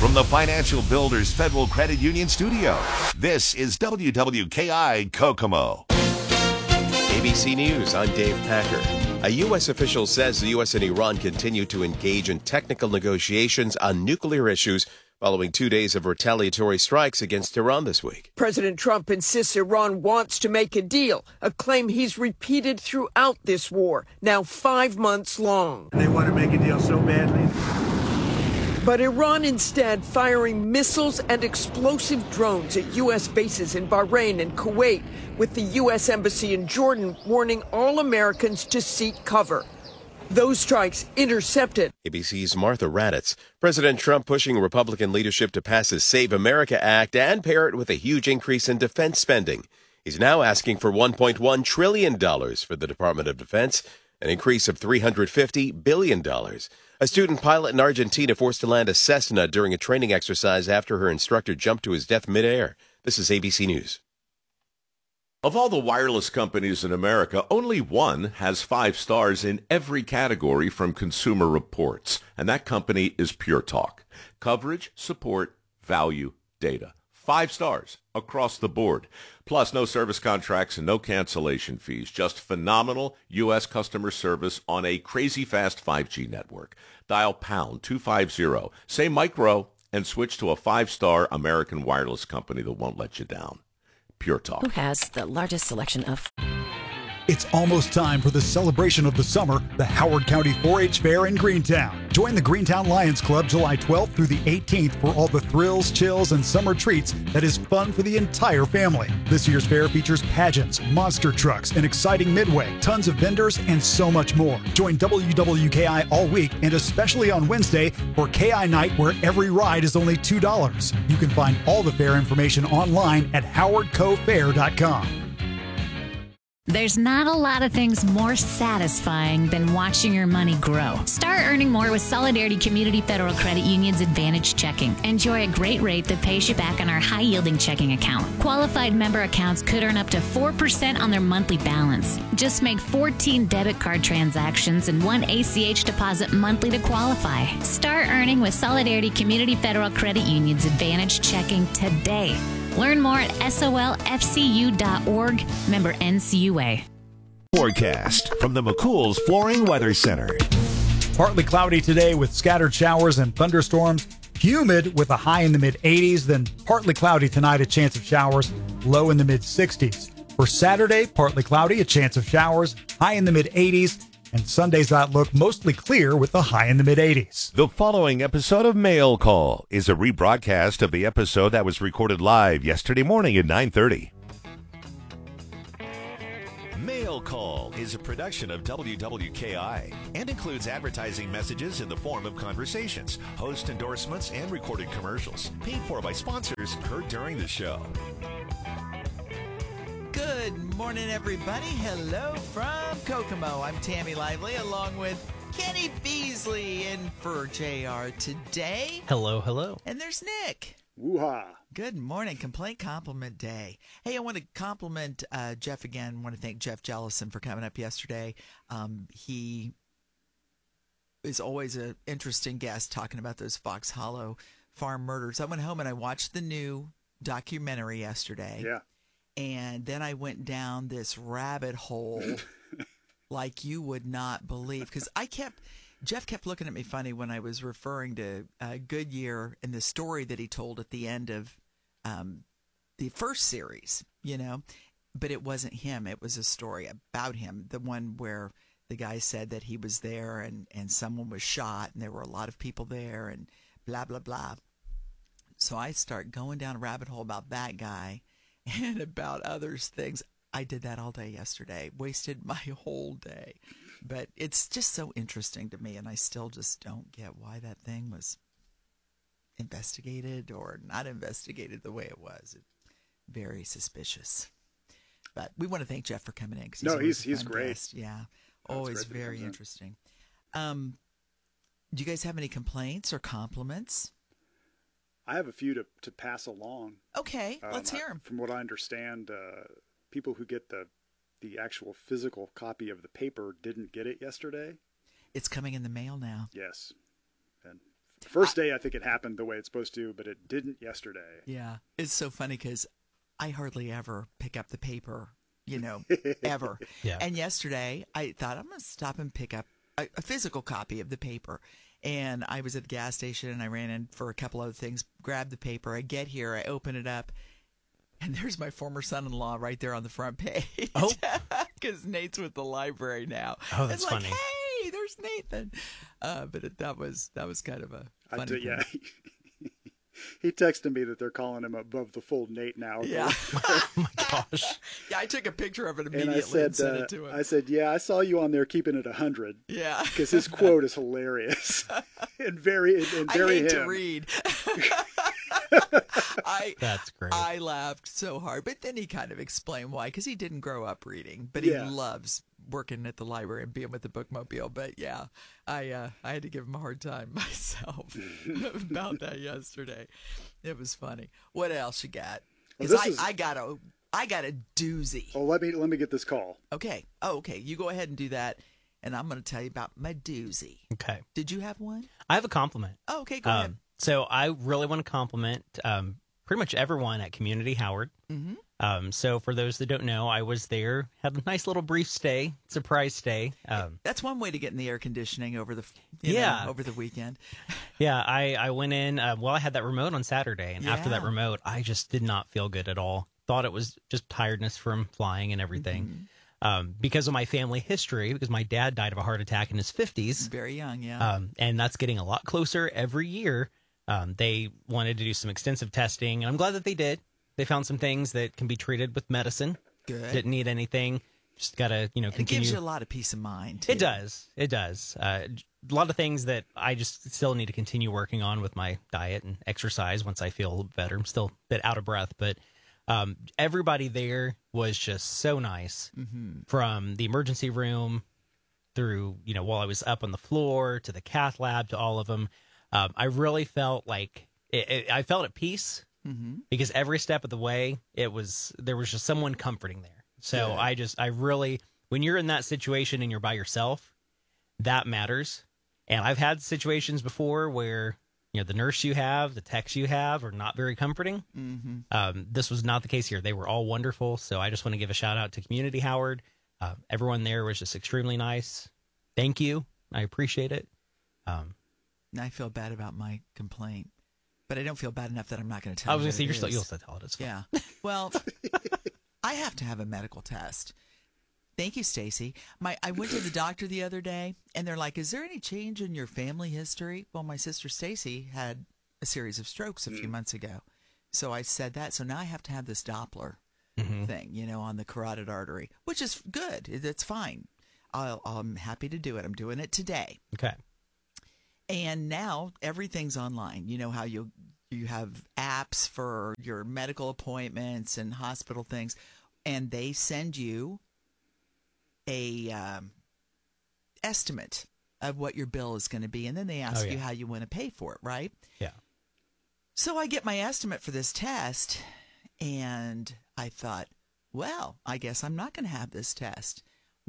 from the Financial Builders Federal Credit Union studio, this is WWKI Kokomo. ABC News, I'm Dave Packer. A U.S. official says the U.S. and Iran continue to engage in technical negotiations on nuclear issues following 2 days of retaliatory strikes against Iran this week. President Trump insists Iran wants to make a deal, a claim he's repeated throughout this war, now 5 months long. They want to make a deal so badly. But Iran instead firing missiles and explosive drones at U.S. bases in Bahrain and Kuwait, with the U.S. Embassy in Jordan warning all Americans to seek cover. Those strikes intercepted. ABC's Martha Raddatz. President Trump pushing Republican leadership to pass his Save America Act and pair it with a huge increase in defense spending. He's now asking for $1.1 trillion for the Department of Defense, an increase of $350 billion. A student pilot in Argentina forced to land a Cessna during a training exercise after her instructor jumped to his death midair. This is ABC News. Of all the wireless companies in America, only one has 5 stars in every category from Consumer Reports, and that company is Pure Talk. Coverage, support, value, data. 5 stars across the board. Plus, no service contracts and no cancellation fees. Just phenomenal U.S. customer service on a crazy fast 5G network. Dial pound 250, say micro, and switch to a 5-star American wireless company that won't let you down. Pure Talk. Who has the largest selection of... It's almost time for the celebration of the summer, the Howard County 4-H Fair in Greentown. Join the Greentown Lions Club July 12th through the 18th for all the thrills, chills, and summer treats that is fun for the entire family. This year's fair features pageants, monster trucks, an exciting midway, tons of vendors, and so much more. Join WWKI all week and especially on Wednesday for KI Night, where every ride is only $2. You can find all the fair information online at howardcofair.com. There's not a lot of things more satisfying than watching your money grow. Start earning more with Solidarity Community Federal Credit Union's Advantage Checking. Enjoy a great rate that pays you back on our high-yielding checking account. Qualified member accounts could earn up to 4% on their monthly balance. Just make 14 debit card transactions and 1 ACH deposit monthly to qualify. Start earning with Solidarity Community Federal Credit Union's Advantage Checking today. Learn more at solfcu.org, member NCUA. Forecast from the McCool's Flooring Weather Center. Partly cloudy today with scattered showers and thunderstorms. Humid with a high in the mid-80s, then partly cloudy tonight, a chance of showers, low in the mid-60s. For Saturday, partly cloudy, a chance of showers, high in the mid-80s. And Sunday's outlook mostly clear with a high in the mid-80s. The following episode of Mail Call is a rebroadcast of the episode that was recorded live yesterday morning at 9:30. Mail Call is a production of WWKI and includes advertising messages in the form of conversations, host endorsements, and recorded commercials paid for by sponsors heard during the show. Good morning, everybody. Hello from Kokomo. I'm Tammy Lively, along with Kenny Beasley in for JR today. Hello, hello. And there's Nick. Woo-ha. Good morning. Complaint Compliment Day. Hey, I want to compliment Jeff again. I want to thank Jeff Jellison for coming up yesterday. He is always an interesting guest talking about those Fox Hollow farm murders. I went home and I watched the new documentary yesterday. Yeah. And then I went down this rabbit hole like you would not believe. Because Jeff kept looking at me funny when I was referring to Goodyear and the story that he told at the end of the first series, you know. But it wasn't him. It was a story about him. The one where the guy said that he was there and someone was shot and there were a lot of people there and blah, blah, blah. So I start going down a rabbit hole about that guy. And about others things. I did that all day yesterday. Wasted my whole day. But it's just so interesting to me, and I still just don't get why that thing was investigated or not investigated the way it was. Very suspicious. But we want to thank Jeff for coming in. He's great. Guest. Yeah, always very interesting. Do you guys have any complaints or compliments? I have a few to pass along. Okay, let's hear them. From what I understand, people who get the actual physical copy of the paper didn't get it yesterday. It's coming in the mail now. Yes. And First day, I think it happened the way it's supposed to, but it didn't yesterday. Yeah. It's so funny because I hardly ever pick up the paper, ever. Yeah. And yesterday, I thought I'm going to stop and pick up a physical copy of the paper. And I was at the gas station and I ran in for a couple other things, grabbed the paper. I get here, I open it up, and there's my former son-in-law right there on the front page. Oh. Because Nate's with the library now. Oh, that's it's like, funny. Hey, there's Nathan. But that was kind of a funny thing. Yeah. He texted me that they're calling him above the fold Nate now. Yeah. Oh my gosh. Yeah, I took a picture of it And immediately and sent it to him. I said, yeah, I saw you on there keeping it 100. Yeah. Because his quote is hilarious and very I hate him. to read. That's great. I laughed so hard, but then he kind of explained why, because he didn't grow up reading, but he loves working at the library and being with the bookmobile. But yeah, I had to give him a hard time myself about that yesterday. It was funny. What else you got? Because I got a doozy. Oh, let me get this call. Okay. Oh, okay. You go ahead and do that, and I'm going to tell you about my doozy. Okay. Did you have one? I have a compliment. Oh, okay. Go ahead. So I really want to compliment pretty much everyone at Community Howard. Mm-hmm. So for those that don't know, I was there, had a nice little brief stay, surprise stay. That's one way to get in the air conditioning over the over the weekend. Yeah, I went in. I had that remote on Saturday, and after that remote, I just did not feel good at all. Thought it was just tiredness from flying and everything. Mm-hmm. Because of my family history, because my dad died of a heart attack in his 50s. Very young, yeah. And that's getting a lot closer every year. They wanted to do some extensive testing, and I'm glad that they did. They found some things that can be treated with medicine. Good. Didn't need anything. Just got to, continue. It gives you a lot of peace of mind, too. It does. It does. A lot of things that I just still need to continue working on with my diet and exercise once I feel better. I'm still a bit out of breath, but everybody there was just so nice. Mm-hmm. From the emergency room through, while I was up on the floor to the cath lab to all of them. I really felt like I felt at peace. Mm-hmm. Because every step of the way, there was just someone comforting there. So I really, when you're in that situation and you're by yourself, that matters. And I've had situations before where, the nurse you have, the techs you have are not very comforting. Mm-hmm. This was not the case here. They were all wonderful. So I just want to give a shout out to Community Howard. Everyone there was just extremely nice. Thank you. I appreciate it. I feel bad about my complaint. But I don't feel bad enough that I'm not going to tell you. I was going to say, you'll still tell it. It's fine. Yeah. Well, I have to have a medical test. Thank you, Stacy. I went to the doctor the other day, and they're like, is there any change in your family history? Well, my sister Stacy had a series of strokes a few months ago. So I said that. So now I have to have this Doppler thing, on the carotid artery, which is good. It's fine. I'm happy to do it. I'm doing it today. Okay. And now everything's online. You know how you have apps for your medical appointments and hospital things, and they send you a estimate of what your bill is going to be, and then they ask you how you want to pay for it, right? Yeah. So I get my estimate for this test, and I thought, well, I guess I'm not going to have this test.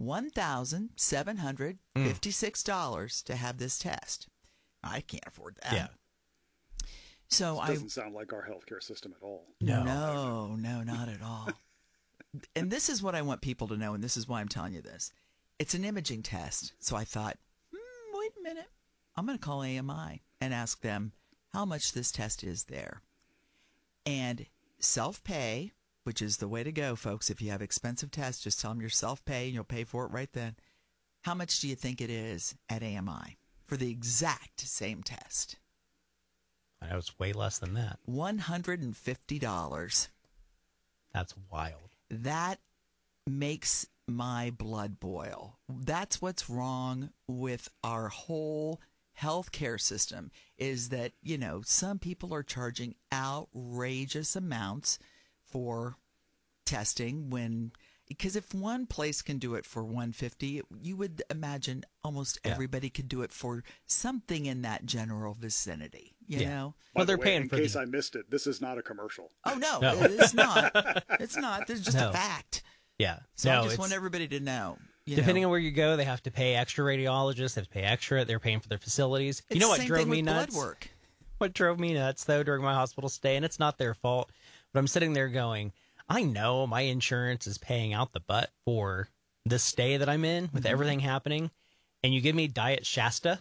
$1,756 to have this test. I can't afford that. Yeah. So This doesn't sound like our healthcare system at all. No, not at all. And this is what I want people to know, and this is why I'm telling you this. It's an imaging test. So I thought, wait a minute. I'm going to call AMI and ask them how much this test is there. And self-pay, which is the way to go, folks. If you have expensive tests, just tell them you're self-pay and you'll pay for it right then. How much do you think it is at AMI for the exact same test? I know it's way less than that. $150. That's wild. That makes my blood boil. That's what's wrong with our whole healthcare system, is that, some people are charging outrageous amounts for testing because if one place can do it for $150, you would imagine almost everybody could do it for something in that general vicinity, you know? Well, they're paying for in case I missed it, this is not a commercial. Oh, no. It's not. It's not. There's just a fact. Yeah. So I just want everybody to know, Depending on where you go, they have to pay extra radiologists. They have to pay extra. They're paying for their facilities. It's you know what same drove thing me with nuts? blood work. What drove me nuts, though, during my hospital stay, and it's not their fault, but I'm sitting there going, I know my insurance is paying out the butt for the stay that I'm in with everything happening, and you give me Diet Shasta?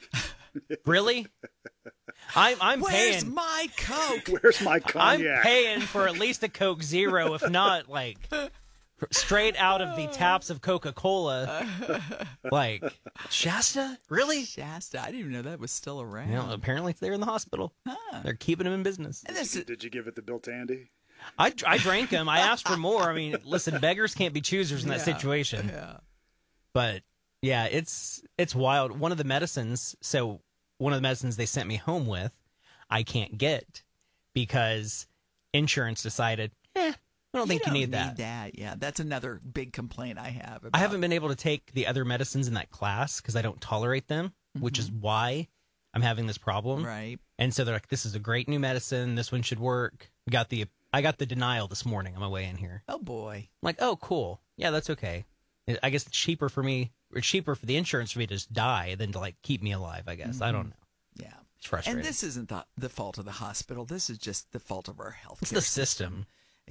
Really? I'm Where's paying. my Coke? Where's my I'm cognac? paying for at least a Coke Zero, if not like straight out of the taps of Coca-Cola. Like, Shasta? Really? Shasta. I didn't even know that was still around. Well, apparently they're in the hospital. They're keeping him in business. And this is, Did you give it the Bill Tandy? I drank them. I asked for more. I mean, listen, beggars can't be choosers in that situation. yeah. But yeah, it's wild. One of the medicines they sent me home with, I can't get because insurance decided, I don't think you need that. Yeah, that's another big complaint I have. I haven't been able to take the other medicines in that class because I don't tolerate them, which is why I'm having this problem. Right. And so they're like, this is a great new medicine. This one should work. I got the denial this morning on my way in here. Oh, boy. I'm like, oh, cool. Yeah, that's okay. I guess it's cheaper for me. It's cheaper for the insurance for me to just die than to like keep me alive, I guess. I don't know. Yeah. It's frustrating. And this isn't the fault of the hospital. This is just the fault of our health It's care the system.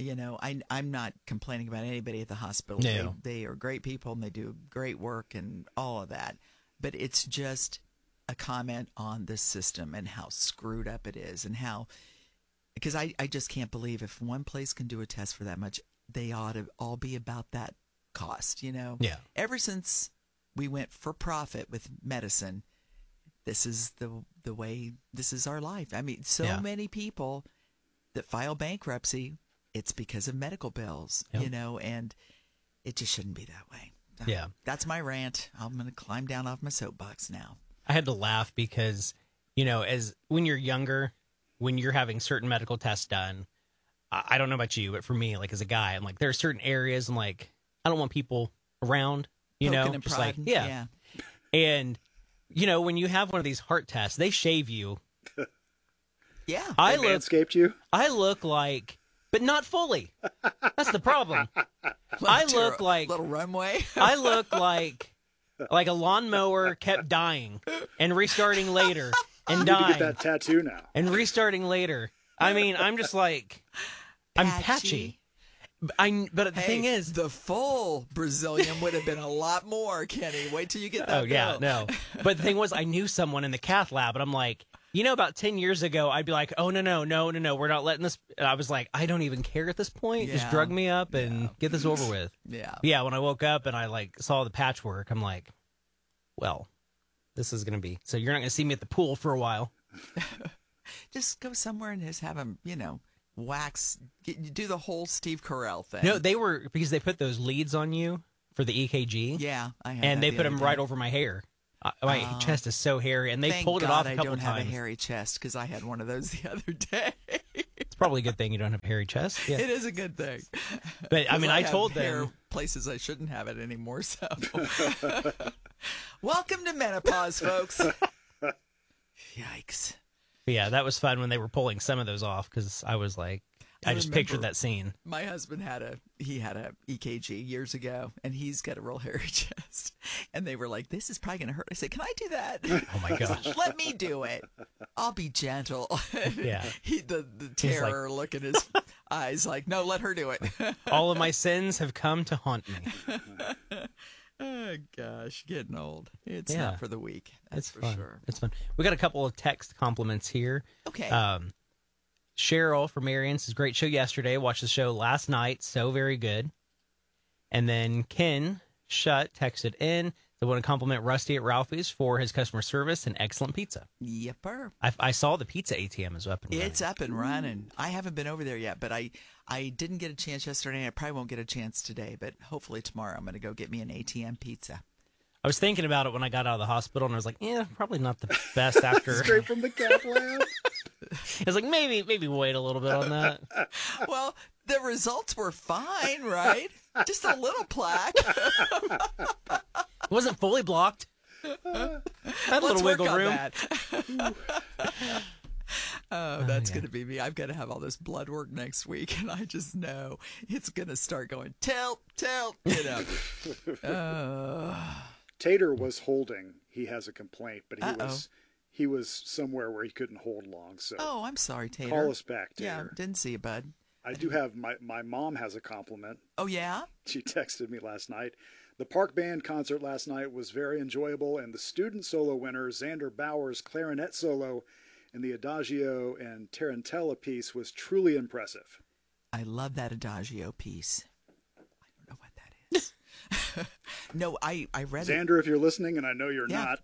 I'm not complaining about anybody at the hospital. No. They are great people and they do great work and all of that. But it's just a comment on the system and how screwed up it is and how, because I just can't believe if one place can do a test for that much, they ought to all be about that cost, Yeah. Ever since we went for profit with medicine, this is the way, this is our life. I mean, many people that file bankruptcy, it's because of medical bills, and it just shouldn't be that way. Yeah. That's my rant. I'm going to climb down off my soapbox now. I had to laugh because, as when you're younger, when you're having certain medical tests done, I don't know about you, but for me, like as a guy, I'm like, there are certain areas I'm like, I don't want people around, Poking and just prodding. like, yeah. And, when you have one of these heart tests, they shave you. Yeah. They manscaped you? I look like, but not fully. That's the problem. I look like little runway. I look like a lawnmower kept dying and restarting later and You dying. need to get that tattoo now. And restarting later. I mean, I'm just like, I'm patchy. But the thing is, the full Brazilian would have been a lot more, Kenny. Wait till you get that. Oh yeah, no. But the thing was, I knew someone in the cath lab, and I'm like, about 10 years ago, I'd be like, oh no, we're not letting this. And I was like, I don't even care at this point. Just drug me up and get this over with. Yeah. When I woke up and I saw the patchwork, I'm like, well, this is gonna be. So you're not gonna see me at the pool for a while. Just go somewhere and just have them, wax, do the whole Steve Carell thing. No, because they put those leads on you for the EKG. Yeah, I have. And they put them right over my hair. My chest is so hairy, and they pulled it off a couple times. I don't have a times. hairy chest because I had one of those the other day. It's probably a good thing you don't have a hairy chest. Yeah. It is a good thing. But I mean, I told have hair them places I shouldn't have it anymore. So, welcome to menopause, folks. Yikes. But yeah, that was fun when they were pulling some of those off because I was like, I just pictured that scene. My husband had a EKG years ago, and he's got a real hairy chest. And they were like, "This is probably going to hurt." I said, "Can I do that?" Oh my gosh! Let me do it. I'll be gentle. Yeah. The terror look in his eyes, like, "No, let her do it." All of my sins have come to haunt me. Oh gosh, getting old. It's not for the weak. That's for fun. sure. It's fun. We got a couple of text compliments here. Okay. Cheryl from Marion says, great show yesterday. Watched the show last night. So very good. And then Ken Shutt texted in. They want to compliment Rusty at Ralphie's for his customer service and excellent pizza. Yepper. I saw the pizza ATM is up and running. It's up and running. I haven't been over there yet, but I didn't get a chance yesterday. I probably won't get a chance today, but hopefully tomorrow I'm going to go get me an ATM pizza. I was thinking about it when I got out of the hospital, and I was like, yeah, probably not the best after. Straight from the cath lab. I was like, maybe wait a little bit on that. Well, the results were fine, right? Just a little plaque. It wasn't fully blocked. Had a little wiggle room. Oh, that's going to be me. I've got to have all this blood work next week, and I just know it's going to start going, tilt, you know. Tater was holding. He has a complaint, but he was somewhere where he couldn't hold long. So I'm sorry, Tater. Call us back, Tater. Yeah, didn't see you, bud. I do have my mom has a compliment. Oh, yeah? She texted me last night. The Park Band concert last night was very enjoyable, and the student solo winner, Xander Bauer's clarinet solo and the Adagio and Tarantella piece was truly impressive. I love that Adagio piece. I don't know what that is. No, I read Xander, if you're listening, and I know you're not.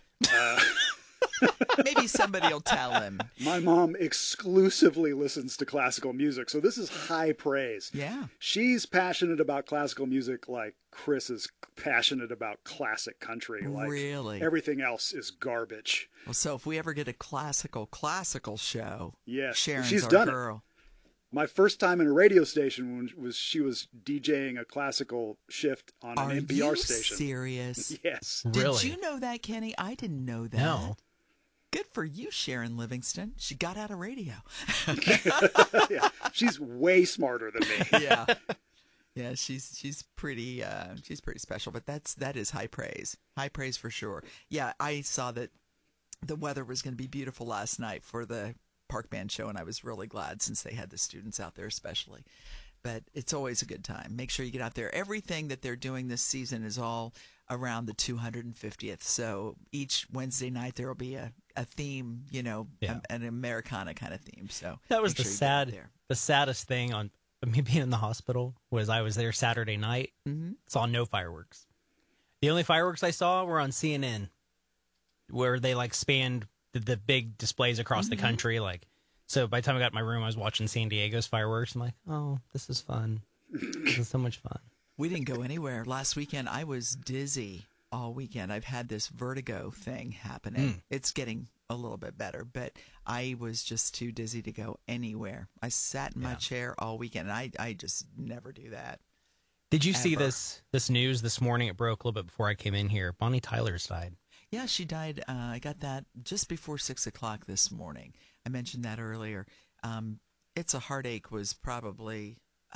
Maybe somebody will tell him. My mom exclusively listens to classical music, so this is high praise. Yeah. She's passionate about classical music like Chris is passionate about classic country. Like really? Everything else is garbage. Well, so if we ever get a classical show, yes, Sharon's she's our done girl. It. My first time in a radio station she was DJing a classical shift on an NPR station. Are you serious? Yes. Really? Did you know that, Kenny? I didn't know that. No. Good for you, Sharon Livingston. She got out of radio. Yeah, she's way smarter than me. Yeah. Yeah, she's pretty special, but that is high praise. High praise for sure. Yeah, I saw that the weather was going to be beautiful last night for the Park Band show, and I was really glad since they had the students out there especially. But it's always a good time. Make sure you get out there. Everything that they're doing this season is all around the 250th. So each Wednesday night there will be a theme, you know, an Americana kind of theme. So that was the saddest thing on me being in the hospital was I was there Saturday night. Mm-hmm. Saw no fireworks. The only fireworks I saw were on CNN, where they like spanned the big displays across the country. Like, so by the time I got to my room, I was watching San Diego's fireworks. I'm like, oh, this is fun. This is so much fun. We didn't go anywhere. Last weekend, I was dizzy all weekend. I've had this vertigo thing happening. It's getting a little bit better, but I was just too dizzy to go anywhere. I sat in my chair all weekend, and I just never do that. Did you see this news this morning? It broke a little bit before I came in here. Bonnie Tyler's died. Yeah, she died. I got that just before 6 o'clock this morning. I mentioned that earlier. It's a Heartache was probably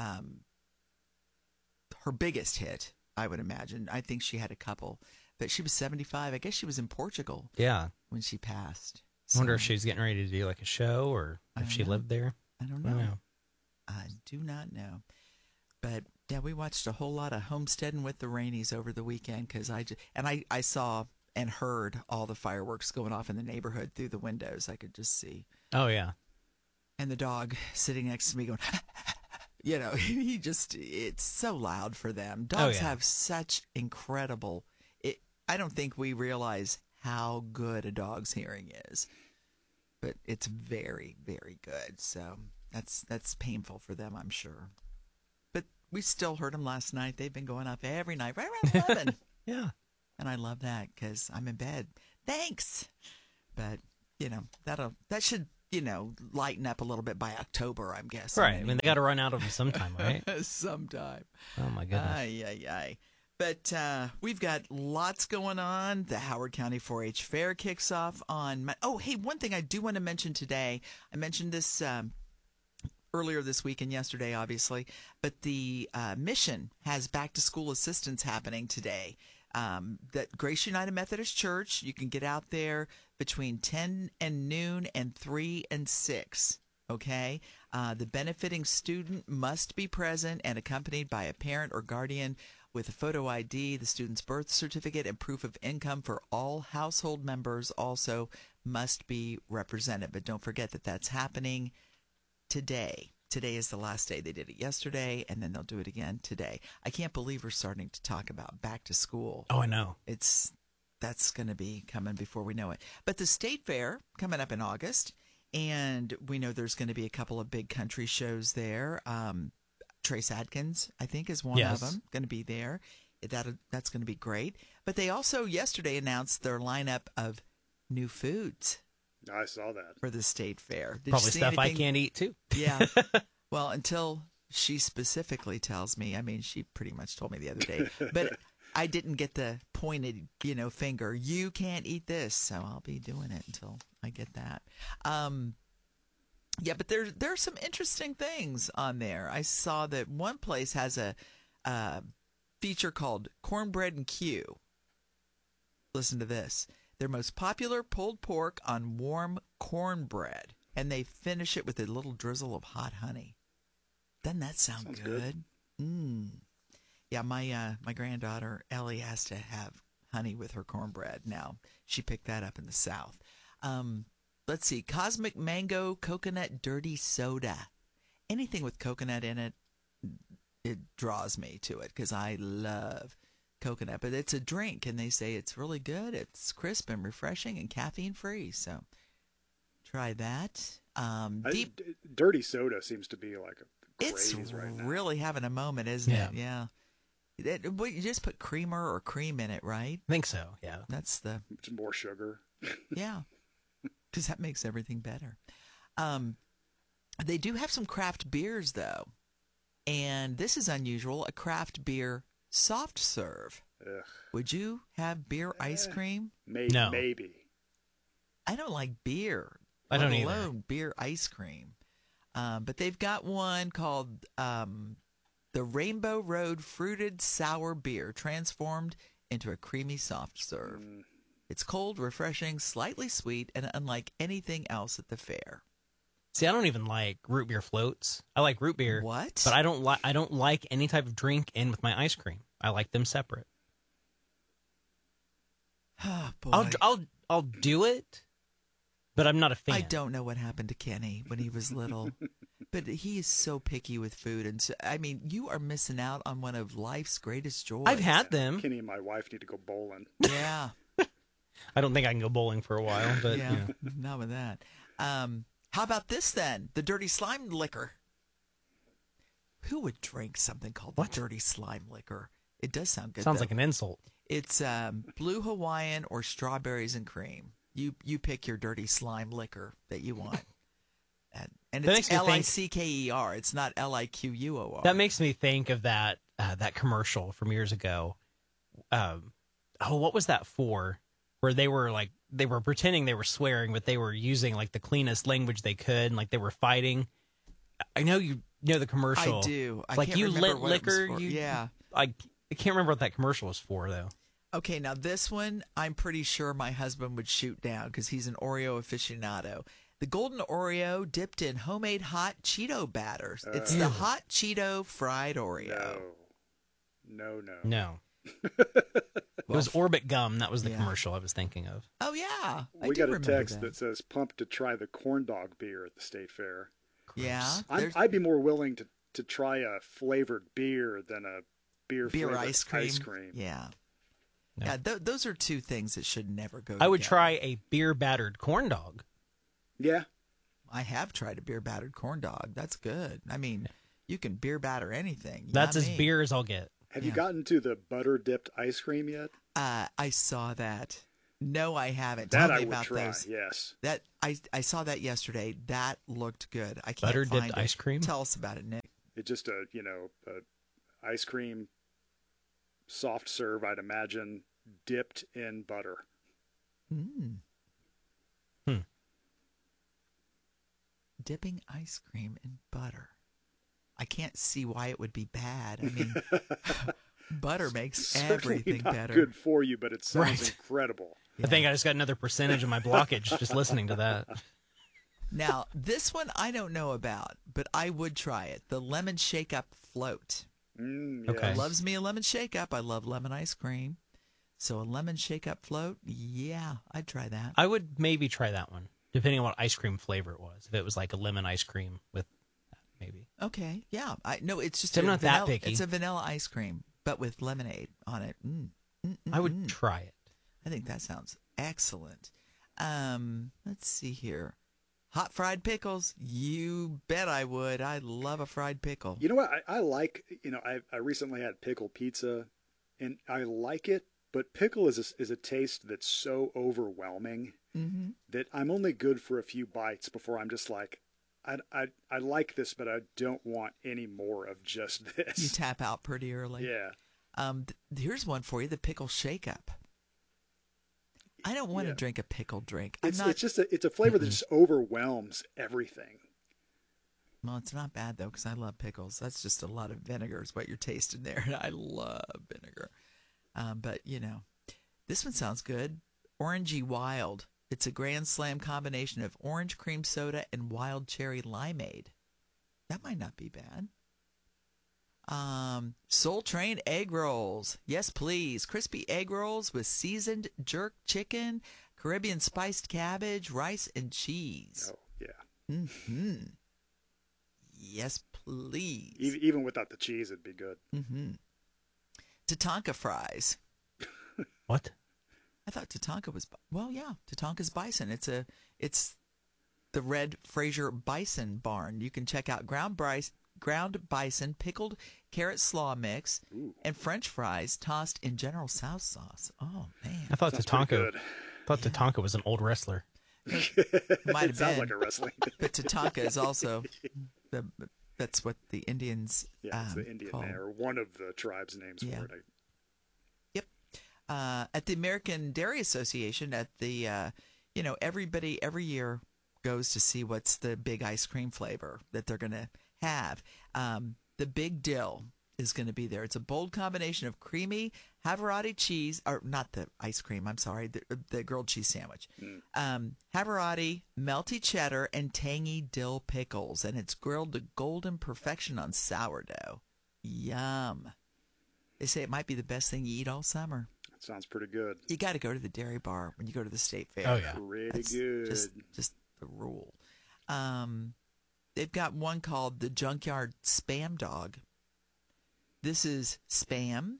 her biggest hit, I would imagine. I think she had a couple, but she was 75. I guess she was in Portugal. Yeah, when she passed. I wonder if she was getting ready to do like a show or if she lived there. I don't know. I do not know. But yeah, we watched a whole lot of Homesteading with the Rainies over the weekend because I saw and heard all the fireworks going off in the neighborhood through the windows. I could just see. Oh yeah. And the dog sitting next to me going, you know, it's so loud for them. Dogs have such incredible, I don't think we realize how good a dog's hearing is, but it's very, very good. So that's painful for them, I'm sure. But we still heard them last night. They've been going off every night, right around 11. Yeah. And I love that because I'm in bed. Thanks. But, you know, that should, you know, lighten up a little bit by October, I'm guessing. Right. I mean, they got to run out of them sometime, right? Sometime. Oh, my goodness. Ay. But we've got lots going on. The Howard County 4-H Fair kicks off on... Oh, hey, one thing I do want to mention today. I mentioned this earlier this week and yesterday, obviously. But the Mission has back-to-school assistance happening today. That Grace United Methodist Church, you can get out there between 10 and noon and 3 and 6. Okay? The benefiting student must be present and accompanied by a parent or guardian with a photo ID. The student's birth certificate and proof of income for all household members also must be represented. But don't forget that that's happening today. Today is the last day. They did it yesterday, and then they'll do it again today. I can't believe we're starting to talk about back to school. Oh, I know. That's going to be coming before we know it. But the State Fair coming up in August, and we know there's going to be a couple of big country shows there. Trace Adkins, I think, is one of them, going to be there. That's going to be great. But they also yesterday announced their lineup of new foods. I saw that. For the State Fair. Probably stuff I can't eat, too. Yeah. Well, until she specifically tells me. I mean, she pretty much told me the other day. But I didn't get the pointed, finger. You can't eat this. So I'll be doing it until I get that. Yeah, but there's some interesting things on there. I saw that one place has a feature called Cornbread and Q. Listen to this. Their most popular pulled pork on warm cornbread, and they finish it with a little drizzle of hot honey. Doesn't that sound good? Yeah, my granddaughter Ellie has to have honey with her cornbread now. She picked that up in the South. Let's see. Cosmic Mango Coconut Dirty Soda. Anything with coconut in it, it draws me to it because I love coconut. But it's a drink, and they say it's really good. It's crisp and refreshing and caffeine-free. So try that. Dirty soda seems to be like a craze right now. It's really having a moment, isn't it? Yeah. You just put creamer or cream in it, right? I think so, yeah. That's It's more sugar. Yeah. Because that makes everything better. They do have some craft beers, though. And this is unusual, a craft beer soft serve. Ugh. Would you have beer ice cream? No. Maybe. I don't like beer. I don't let either. alone beer ice cream. But they've got one called the Rainbow Road Fruited Sour Beer, transformed into a creamy soft serve. It's cold, refreshing, slightly sweet, and unlike anything else at the fair. See, I don't even like root beer floats. I like root beer. What? But I don't like any type of drink in with my ice cream. I like them separate. Oh, boy. I'll do it, but I'm not a fan. I don't know what happened to Kenny when he was little, but he is so picky with food. And so, I mean, you are missing out on one of life's greatest joys. I've had them. Kenny and my wife need to go bowling. Yeah. I don't think I can go bowling for a while, but yeah, you know. Not with that. How about this then? The dirty slime liquor. Who would drink something called the dirty slime liquor? It does sound good. Sounds though. like an insult. It's blue Hawaiian or strawberries and cream. You pick your dirty slime liquor that you want. And it's L-I-C-K-E-R. It's not L-I-Q-U-O-R. That makes me think of that commercial from years ago. What was that for? Where they were pretending they were swearing, but they were using like the cleanest language they could, and like they were fighting. I know you know the commercial. I do. I like can't you remember lit what it was liquor. for. Yeah. I can't remember what that commercial was for though. Okay, now this one I'm pretty sure my husband would shoot down because he's an Oreo aficionado. The golden Oreo dipped in homemade hot Cheeto batter. It's the hot Cheeto fried Oreo. No. It was Orbit Gum. That was the commercial I was thinking of. Oh, yeah. We got a text that says pumped to try the corn dog beer at the state fair. Yeah. I'd be more willing to try a flavored beer than a beer-flavored ice cream. Yeah. No. Yeah, those are two things that should never go I would together. try a beer-battered corn dog. Yeah. I have tried a beer-battered corn dog. That's good. I mean, you can beer-batter anything. That's as beer as I'll get. Have you gotten to the butter-dipped ice cream yet? I saw that. No, I haven't. That Tell I me would about try, those. yes. That I saw that yesterday. That looked good. I can't Butter find dipped it. ice cream? Tell us about it, Nick. It's just a ice cream soft serve, I'd imagine, dipped in butter. Dipping ice cream in butter. I can't see why it would be bad. I mean, butter makes Certainly everything not better. good for you, but it sounds Right. incredible. I think I just got another percentage of my blockage just listening to that. Now, this one I don't know about, but I would try it. The lemon shake-up float. Okay. Loves me a lemon shake-up. I love lemon ice cream. So a lemon shake-up float, yeah, I'd try that. I would maybe try that one, depending on what ice cream flavor it was. If it was like a lemon ice cream with that, maybe. Okay, yeah. No, it's just I'm not that vanilla, picky. It's a vanilla ice cream, but with lemonade on it. I would try it. I think that sounds excellent. Let's see here. Hot fried pickles. You bet I would. I love a fried pickle. You know what? I like, I recently had pickle pizza, and I like it, but pickle is a taste that's so overwhelming that I'm only good for a few bites before I'm just like, I like this, but I don't want any more of just this. You tap out pretty early. Yeah. Here's one for you, the pickle shake-up. I don't want to drink a pickle drink. It's a flavor that just overwhelms everything. Well, it's not bad, though, because I love pickles. That's just a lot of vinegar is what you're tasting there. And I love vinegar. But, this one sounds good. Orangey Wild. It's a Grand Slam combination of orange cream soda and wild cherry limeade. That might not be bad. Soul Train egg rolls. Yes, please. Crispy egg rolls with seasoned jerk chicken, Caribbean spiced cabbage, rice, and cheese. Oh, yeah. Mm-hmm. Yes, please. Even without the cheese, it'd be good. Mm-hmm. Tatanka fries. What? I thought Tatanka was... Well, yeah, Tatanka's bison. It's the Red Fraser Bison Barn. You can check out ground bison, pickled carrot slaw mix, and French fries tossed in General Tso's sauce. Oh, man. I thought Tatanka was an old wrestler. Might have sounds been. like a wrestling. But Tatanka is also... that's what the Indians it's the Indian call. name, or one of the tribe's names for it. Yep. At the American Dairy Association, at the, everybody every year goes to see what's the big ice cream flavor that they're going to have. The Big Dill is going to be there. It's a bold combination of creamy Havarti cheese, or not the ice cream, I'm sorry, the grilled cheese sandwich. Havarti, melty cheddar, and tangy dill pickles, and it's grilled to golden perfection on sourdough. Yum. They say it might be the best thing you eat all summer. That sounds pretty good. You got to go to the dairy bar when you go to the state fair. Oh, yeah. Pretty good. Just the rule. They've got one called the Junkyard Spam Dog. This is Spam,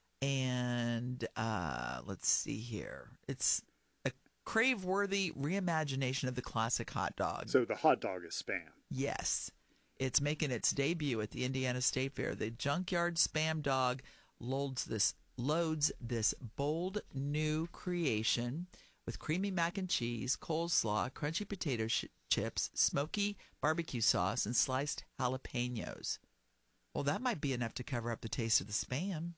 and let's see here. It's a crave-worthy reimagination of the classic hot dog. So the hot dog is Spam. Yes. It's making its debut at the Indiana State Fair. The Junkyard Spam Dog loads this bold new creation with creamy mac and cheese, coleslaw, crunchy potato chips, smoky barbecue sauce, and sliced jalapenos. Well, that might be enough to cover up the taste of the Spam.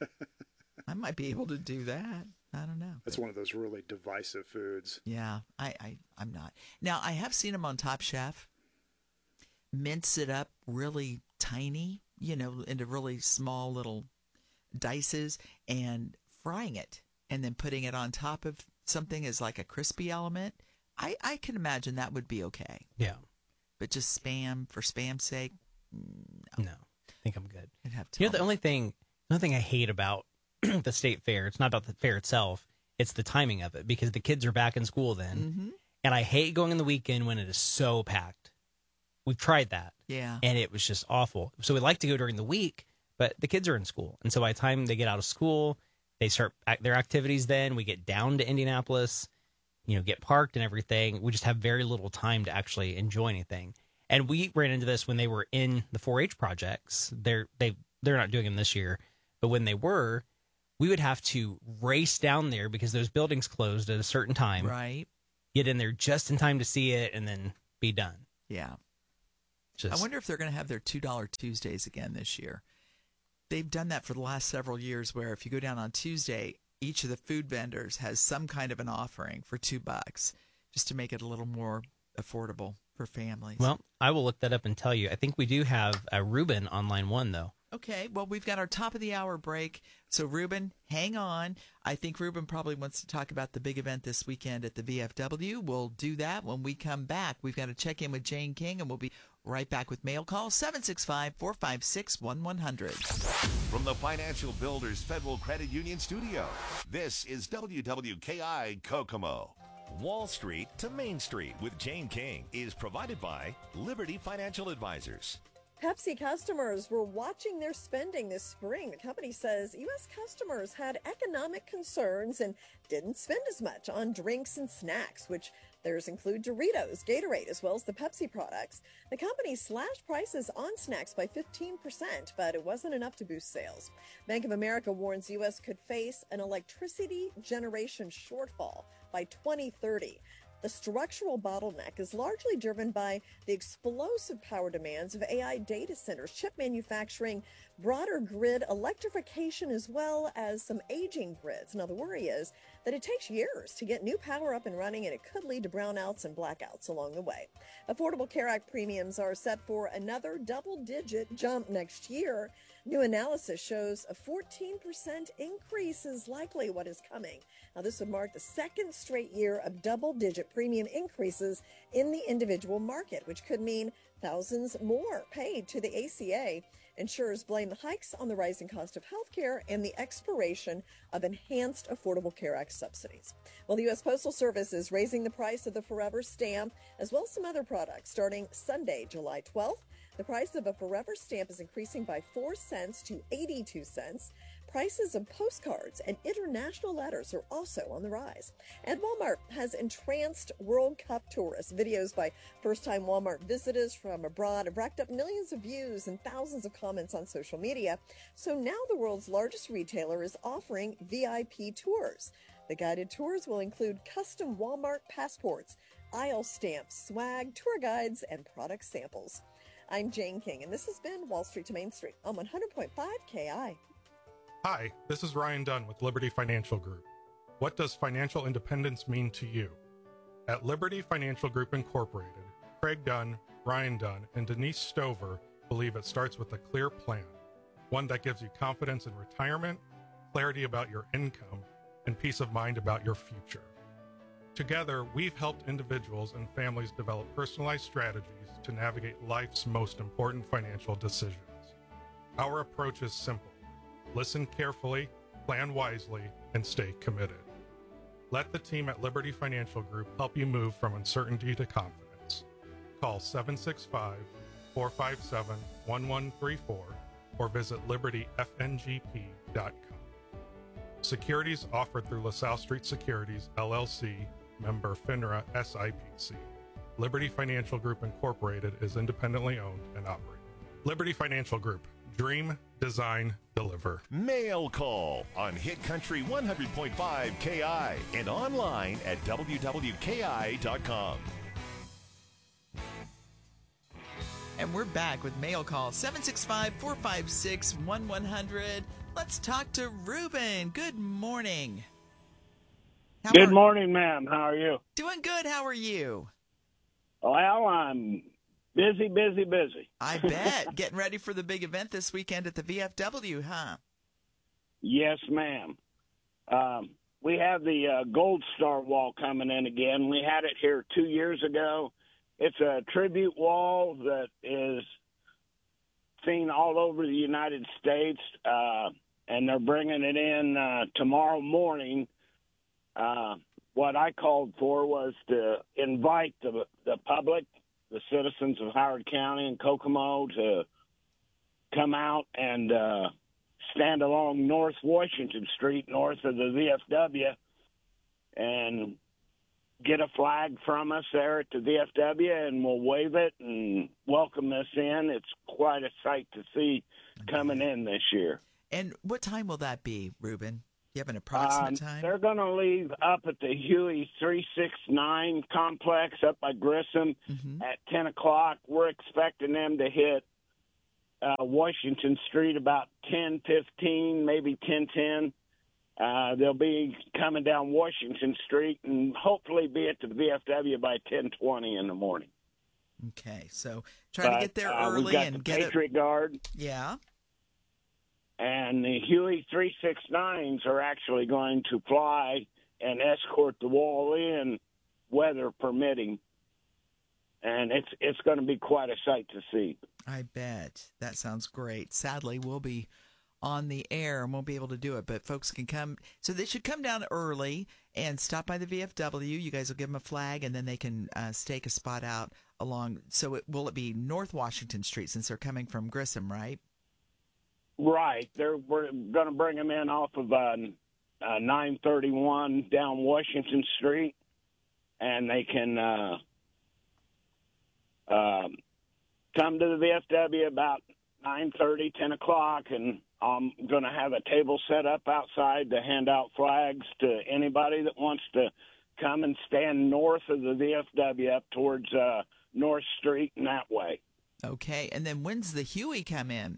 I might be able to do that. I don't know. That's one of those really divisive foods. Yeah, I'm not. Now, I have seen them on Top Chef. Mince it up really tiny, into really small little dices, and frying it, and then putting it on top of something as like a crispy element. I can imagine that would be okay. Yeah. But just Spam for Spam's sake, no. I think I'm good. I'd have to. The only thing I hate about the state fair, it's not about the fair itself, it's the timing of it, because the kids are back in school then. Mm-hmm. And I hate going on the weekend when it is so packed. We've tried that. Yeah. And it was just awful. So we like to go during the week, but the kids are in school. And so by the time they get out of school, they start their activities then. We get down to Indianapolis, get parked and everything. We just have very little time to actually enjoy anything. And we ran into this when they were in the 4-H projects. They're not doing them this year, but when they were, we would have to race down there because those buildings closed at a certain time. Right. Get in there just in time to see it and then be done. Yeah. I wonder if they're going to have their $2 Tuesdays again this year. They've done that for the last several years, where if you go down on Tuesday, each of the food vendors has some kind of an offering for $2, just to make it a little more affordable for families. Well, I will look that up and tell you. I think we do have a Ruben on line 1, though. Okay, well, we've got our top of the hour break. So, Ruben, hang on. I think Ruben probably wants to talk about the big event this weekend at the VFW. We'll do that when we come back. We've got to check in with Jane King, and we'll be right back with mail call 765-456-1100. From the Financial Builders Federal Credit Union Studio, this is WWKI Kokomo. Wall Street to Main Street with Jane King is provided by Liberty Financial Advisors. Pepsi customers were watching their spending this spring. The company says U.S. customers had economic concerns and didn't spend as much on drinks and snacks, which theirs include Doritos, Gatorade, as well as the Pepsi products. The company slashed prices on snacks by 15%, but it wasn't enough to boost sales. Bank of America warns U.S. could face an electricity generation shortfall by 2030. The structural bottleneck is largely driven by the explosive power demands of AI data centers, chip manufacturing, broader grid electrification, as well as some aging grids. Now, the worry is that it takes years to get new power up and running, and it could lead to brownouts and blackouts along the way. Affordable Care Act premiums are set for another double-digit jump next year. New analysis shows a 14% increase is likely what is coming. Now, this would mark the second straight year of double-digit premium increases in the individual market, which could mean thousands more paid to the ACA. Insurers blame the hikes on the rising cost of health care and the expiration of enhanced Affordable Care Act subsidies. Well, the U.S. Postal Service is raising the price of the Forever stamp as well as some other products starting Sunday, July 12th. The price of a Forever stamp is increasing by 4 cents to 82 cents. Prices of postcards and international letters are also on the rise. And Walmart has entranced World Cup tourists. Videos by first-time Walmart visitors from abroad have racked up millions of views and thousands of comments on social media. So now the world's largest retailer is offering VIP tours. The guided tours will include custom Walmart passports, aisle stamps, swag, tour guides, and product samples. I'm Jane King, and this has been Wall Street to Main Street on 100.5 KI. Hi, this is Ryan Dunn with Liberty Financial Group. What does financial independence mean to you? At Liberty Financial Group Incorporated, Craig Dunn, Ryan Dunn, and Denise Stover believe it starts with a clear plan, one that gives you confidence in retirement, clarity about your income, and peace of mind about your future. Together, we've helped individuals and families develop personalized strategies to navigate life's most important financial decisions. Our approach is simple. Listen carefully, plan wisely, and stay committed. Let the team at Liberty Financial Group help you move from uncertainty to confidence. Call 765-457-1134 or visit libertyfngp.com. Securities offered through LaSalle Street Securities, LLC, member FINRA SIPC. Liberty Financial Group Incorporated is independently owned and operated. Liberty Financial Group. Dream, design, deliver. Mail Call on Hit Country 100.5 KI and online at wwki.com. And we're back with Mail Call 765-456-1100. Let's talk to Ruben. Good morning. Good morning, ma'am. How are you? Doing good. How are you? Well, I'm busy. I bet. Getting ready for the big event this weekend at the VFW, huh? Yes, ma'am. We have the Gold Star wall coming in again. We had it here 2 years ago. It's a tribute wall that is seen all over the United States, and they're bringing it in tomorrow morning. What I called for was to invite the public, the citizens of Howard County and Kokomo, to come out and stand along North Washington Street, north of the VFW, and get a flag from us there at the VFW, and we'll wave it and welcome us in. It's quite a sight to see coming in this year. And what time will that be, Ruben? Do you have an approximate time? They're going to leave up at the Huey 369 complex up by Grissom at 10 o'clock. We're expecting them to hit Washington Street about 10:15, maybe 10:10. They'll be coming down Washington Street and hopefully be at the VFW by 10:20 in the morning. Okay, so try to get there early we've got and the get Patriot Guard. Yeah. And the Huey 369s are actually going to fly and escort the wall in, weather permitting. And it's going to be quite a sight to see. I bet. That sounds great. Sadly, we'll be on the air and won't be able to do it, but folks can come. So they should come down early and stop by the VFW. You guys will give them a flag, and then they can stake a spot out along. So will it be North Washington Street since they're coming from Grissom, right? Right. We're going to bring them in off of 931 down Washington Street, and they can come to the VFW about 9:30, 10 o'clock, and I'm going to have a table set up outside to hand out flags to anybody that wants to come and stand north of the VFW up towards North Street and that way. Okay. And then when's the Huey come in?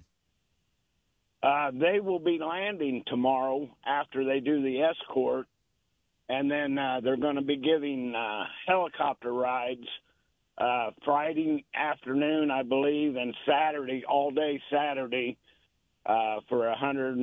They will be landing tomorrow after they do the escort, and then they're going to be giving helicopter rides Friday afternoon, I believe, and Saturday, all day Saturday, for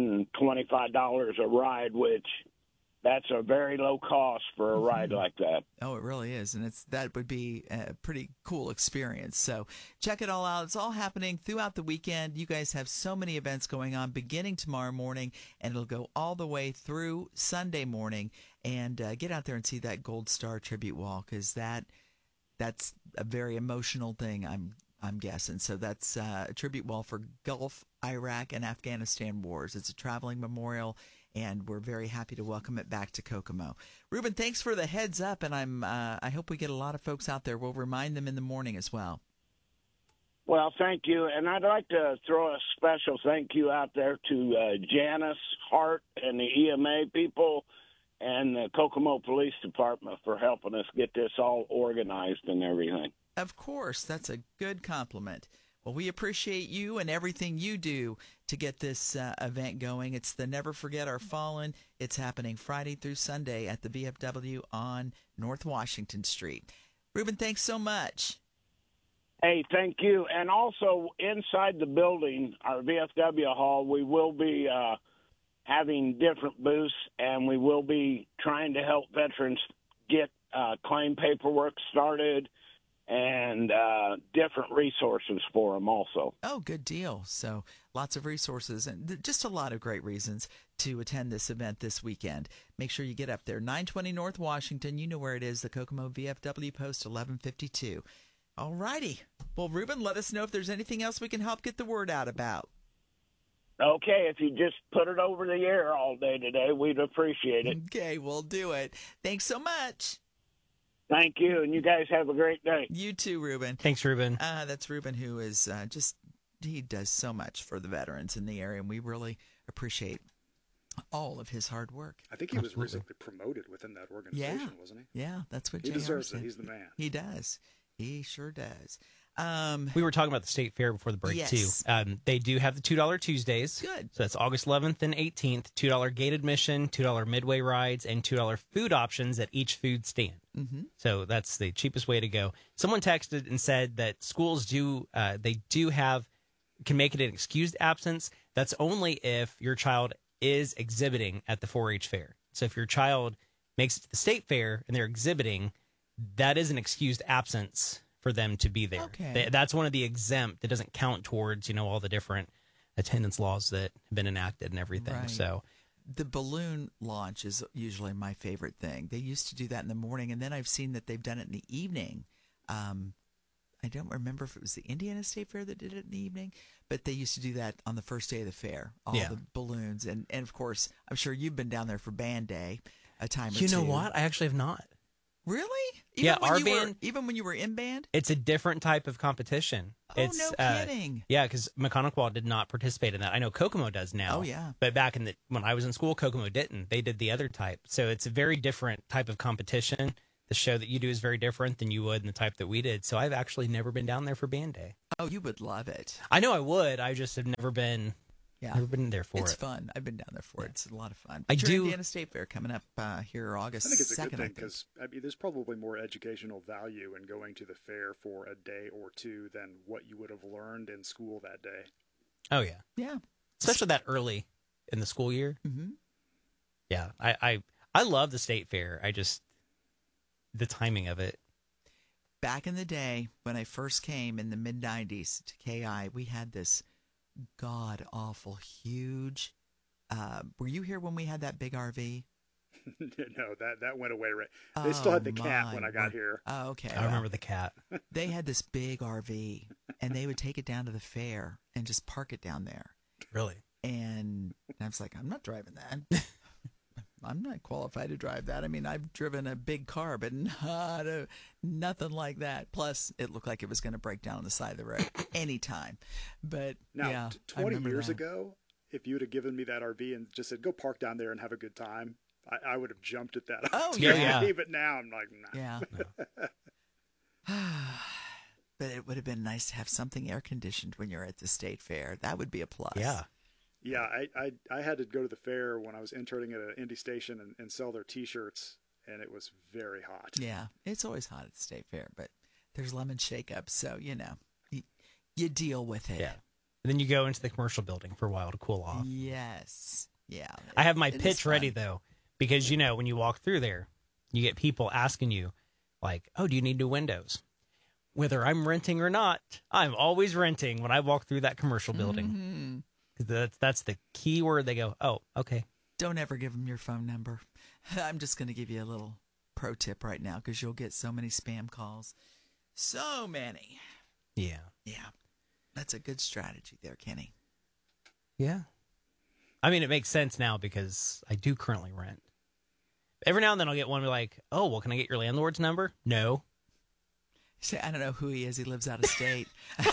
$125 a ride, which that's a very low cost for a ride like that. Oh, it really is, and that would be a pretty cool experience. So check it all out. It's all happening throughout the weekend. You guys have so many events going on beginning tomorrow morning, and it'll go all the way through Sunday morning. And get out there and see that Gold Star tribute wall, because that's a very emotional thing, I'm guessing. So that's a tribute wall for Gulf, Iraq, and Afghanistan wars. It's a traveling memorial, and we're very happy to welcome it back to Kokomo. Ruben, thanks for the heads up, and I hope we get a lot of folks out there. We'll remind them in the morning as well. Well, thank you, and I'd like to throw a special thank you out there to Janice Hart and the EMA people and the Kokomo Police Department for helping us get this all organized and everything. Of course, that's a good compliment. Well, we appreciate you and everything you do to get this event going. It's the Never Forget Our Fallen. It's happening Friday through Sunday at the VFW on North Washington Street. Ruben, thanks so much. Hey, thank you. And also, inside the building, our VFW hall, we will be having different booths, and we will be trying to help veterans get claim paperwork started and different resources for them also. Oh, good deal. So lots of resources and just a lot of great reasons to attend this event this weekend. Make sure you get up there. 920 North Washington. You know where it is, the Kokomo VFW Post 1152. All righty. Well, Ruben, let us know if there's anything else we can help get the word out about. Okay, if you just put it over the air all day today, we'd appreciate it. Okay, we'll do it. Thanks so much. Thank you, and you guys have a great day. You too, Ruben. Thanks, Ruben. That's Ruben, who is he does so much for the veterans in the area, and we really appreciate all of his hard work. I think he was recently promoted within that organization, wasn't he? Yeah, that's what he JR deserves said. it. He's the man. He does. He sure does. We were talking about the state fair before the break, yes. too. They do have the $2 Tuesdays. Good. So that's August 11th and 18th. $2 gate admission, $2 midway rides, and $2 food options at each food stand. Mm-hmm. So that's the cheapest way to go. Someone texted and said that schools can make it an excused absence. That's only if your child is exhibiting at the 4-H fair. So if your child makes it to the state fair and they're exhibiting, that is an excused absence for them to be there. Okay. That's one of the exempt. It doesn't count towards, all the different attendance laws that have been enacted and everything. Right. So the balloon launch is usually my favorite thing. They used to do that in the morning, and then I've seen that they've done it in the evening. I don't remember if it was the Indiana State Fair that did it in the evening, but they used to do that on the first day of the fair, all the balloons. And of course, I'm sure you've been down there for Band Day a time or two. You know what? I actually have not. Really? Our band, even when you were in band? It's a different type of competition. Oh, no kidding. Yeah, because Mechanical did not participate in that. I know Kokomo does now. Oh, yeah. But back when I was in school, Kokomo didn't. They did the other type. So it's a very different type of competition. The show that you do is very different than you would in the type that we did. So I've actually never been down there for Band Day. Oh, you would love it. I know I would. I just have never been... Yeah, never been there for it. It's fun. I've been down there for it. It's a lot of fun. I But do. Indiana State Fair coming up here August 2nd. I think it's a good thing because there's probably more educational value in going to the fair for a day or two than what you would have learned in school that day. Oh yeah, yeah, especially that early in the school year. Mm-hmm. Yeah, I love the state fair. The timing of it. Back in the day when I first came in the mid '90s to KI, we had this god-awful huge were you here when we had that big RV? No, that went away. Right, they still had the cat when I got here. Oh, okay. I remember the cat. They had this big RV, and they would take it down to the fair and just park it down there. Really? And I was like, I'm not driving that. I'm not qualified to drive that. I mean, I've driven a big car, but nothing like that. Plus, it looked like it was going to break down on the side of the road anytime. But now, yeah, 20 years ago, if you would have given me that RV and just said, go park down there and have a good time, I would have jumped at that. Oh, yeah. But now I'm like, nah. Yeah. No. But it would have been nice to have something air conditioned when you're at the state fair. That would be a plus. Yeah. Yeah, I had to go to the fair when I was interning at an indie station and sell their T-shirts, and it was very hot. Yeah, it's always hot at the State Fair, but there's lemon shake-ups, so, you deal with it. Yeah. And then you go into the commercial building for a while to cool off. Yes. Yeah. I have my pitch ready, though, because, when you walk through there, you get people asking you, like, oh, do you need new windows? Whether I'm renting or not, I'm always renting when I walk through that commercial building. Mm-hmm. That's the key word. They go, oh, okay. Don't ever give them your phone number. I'm just going to give you a little pro tip right now because you'll get so many spam calls. So many. Yeah. Yeah. That's a good strategy there, Kenny. Yeah. I mean, it makes sense now because I do currently rent. Every now and then I'll get one like, oh, well, can I get your landlord's number? No. Say, I don't know who he is. He lives out of state.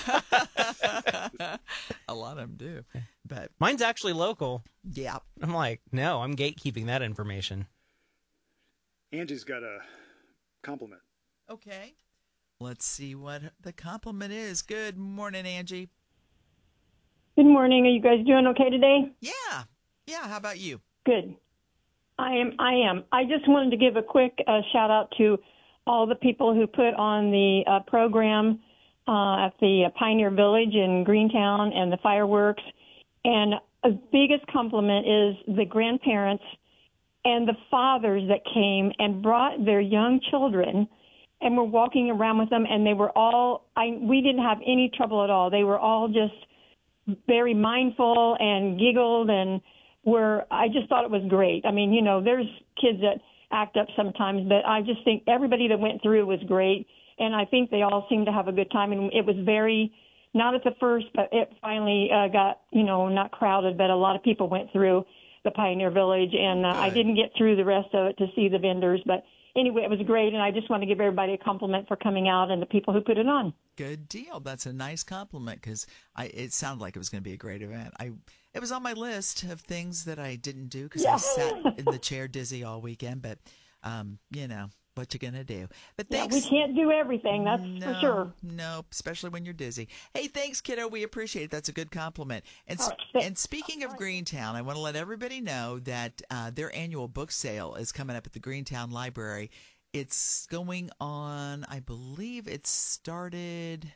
A lot of them do. But mine's actually local. Yeah. I'm like, no, I'm gatekeeping that information. Angie's got a compliment. Okay. Let's see what the compliment is. Good morning, Angie. Good morning. Are you guys doing okay today? Yeah. Yeah. How about you? Good. I am. I just wanted to give a quick shout out to all the people who put on the program at the Pioneer Village in Greentown and the fireworks. And the biggest compliment is the grandparents and the fathers that came and brought their young children and were walking around with them. And they were all, we didn't have any trouble at all. They were all just very mindful and giggled and I just thought it was great. I mean, there's kids that act up sometimes, but I just think everybody that went through was great. And I think they all seemed to have a good time. And it was very, not at the first, but it finally got, not crowded, but a lot of people went through the Pioneer Village. And I didn't get through the rest of it to see the vendors. But anyway, it was great. And I just want to give everybody a compliment for coming out and the people who put it on. Good deal. That's a nice compliment because it sounded like it was going to be a great event. It was on my list of things that I didn't do because I sat in the chair dizzy all weekend. But, what you going to do? But thanks. Yeah, we can't do everything. That's for sure. No, especially when you're dizzy. Hey, thanks, kiddo. We appreciate it. That's a good compliment. And speaking of Greentown, I want to let everybody know that their annual book sale is coming up at the Greentown Library. It's going on, I believe it started,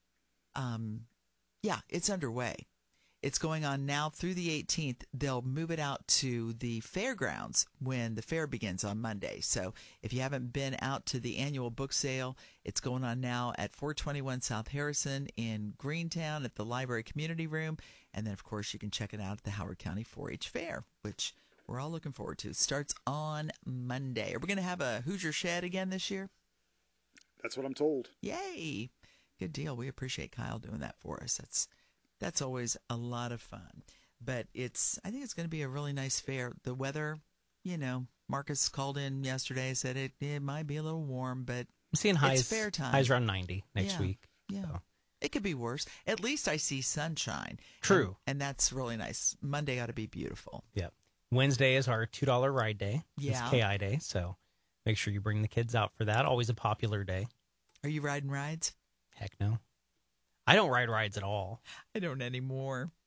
it's underway. It's going on now through the 18th. They'll move it out to the fairgrounds when the fair begins on Monday. So if you haven't been out to the annual book sale, it's going on now at 421 South Harrison in Greentown at the Library Community Room. And then, of course, you can check it out at the Howard County 4-H Fair, which we're all looking forward to. It starts on Monday. Are we going to have a Hoosier Shed again this year? That's what I'm told. Yay. Good deal. We appreciate Kyle doing that for us. That's always a lot of fun. But I think it's going to be a really nice fair. The weather, Marcus called in yesterday, said it might be a little warm, but I'm seeing highs, it's fair time. Highs around 90 next week. Yeah. So. It could be worse. At least I see sunshine. True. And that's really nice. Monday ought to be beautiful. Yep. Wednesday is our $2 ride day. Yeah. It's KI day, so make sure you bring the kids out for that. Always a popular day. Are you riding rides? Heck no. I don't ride rides at all. I don't anymore.